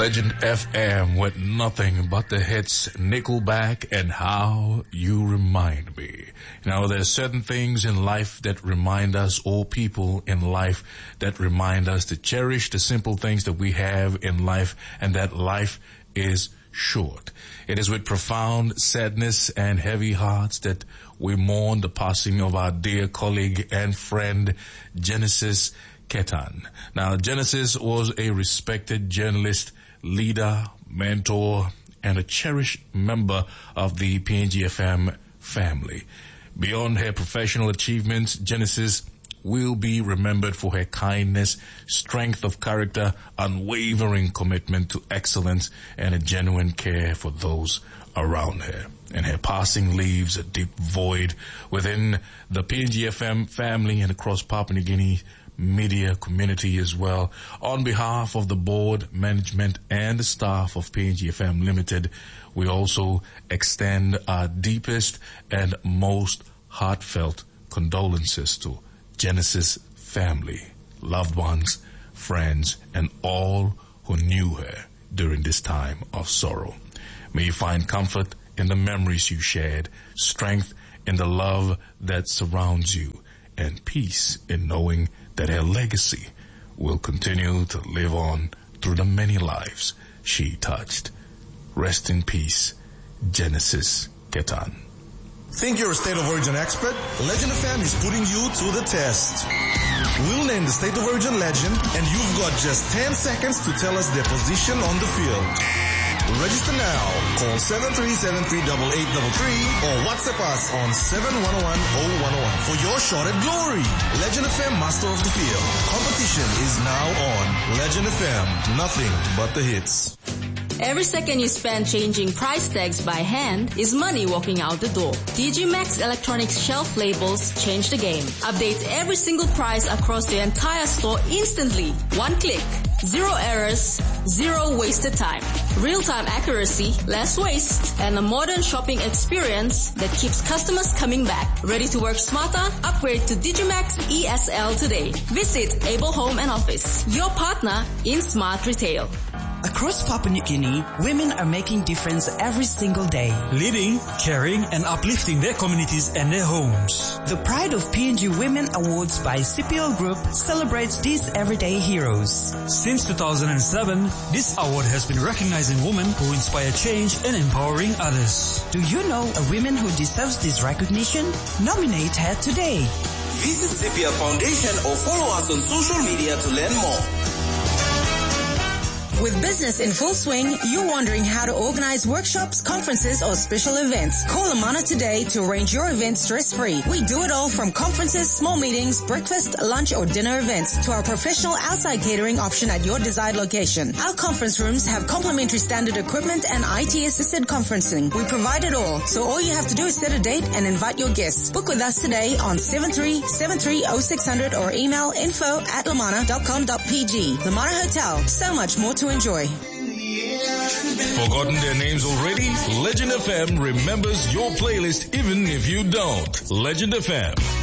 Legend FM with nothing but the hits Nickelback and How You Remind Me. Now, there's certain things in life that remind us, or people in life that remind us to cherish the simple things that we have in life, and that life is short. It is with profound sadness and heavy hearts that we mourn the passing of our dear colleague and friend, Genesis Ketan. Now, Genesis was a respected journalist, leader, mentor, and a cherished member of the PNGFM family. Beyond her professional achievements, Genesis will be remembered for her kindness, strength of character, unwavering commitment to excellence, and a genuine care for those around her. And her passing leaves a deep void within the PNGFM family and across Papua New Guinea media community as well. On behalf of the board, management, and the staff of PNGFM Limited, we also extend our deepest and most heartfelt condolences to Genesis family, loved ones, friends, and all who knew her during this time of sorrow. May you find comfort in the memories you shared, strength in the love that surrounds you, and peace in knowing that her legacy will continue to live on through the many lives she touched. Rest in peace, Genesis Ketan. Think you're a State of Origin expert? Legend FM is putting you to the test. We'll name the State of Origin legend, and you've got just 10 seconds to tell us their position on the field. Register now. Call 7373-8833 or WhatsApp us on 711-0101 for your shot at glory. Legend FM Master of the Field. Competition is now on. Legend FM, nothing but the hits. Every second you spend changing price tags by hand is money walking out the door. DG Max Electronics shelf labels change the game. Update every single price across the entire store instantly. One click. Zero errors, zero wasted time. Real-time accuracy, less waste, and a modern shopping experience that keeps customers coming back. Ready to work smarter? Upgrade to Digimax ESL today. Visit Able Home and Office, your partner in smart retail. Across Papua New Guinea, women are making difference every single day. Leading, caring, and uplifting their communities and their homes. The Pride of PNG Women Awards by CPL Group celebrates these everyday heroes. Since 2007, this award has been recognizing women who inspire change and empowering others. Do you know a woman who deserves this recognition? Nominate her today. Visit CPL Foundation or follow us on social media to learn more. With business in full swing, you're wondering how to organize workshops, conferences, or special events. Call Amana today to arrange your event stress-free. We do it all from conferences, small meetings, breakfast, lunch, or dinner events to our professional outside catering option at your desired location. Our conference rooms have complimentary standard equipment and IT-assisted conferencing. We provide it all, so all you have to do is set a date and invite your guests. Book with us today on 73730600 or email info@lamana.com.pg. Lamana Hotel, so much more to enjoy. Forgotten their names already? Legend FM remembers your playlist even if you don't. Legend FM.